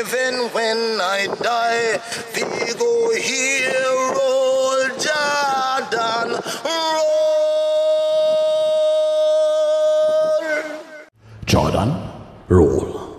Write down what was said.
Even when I die, we go here, roll Jordan, roll. Jordan, roll.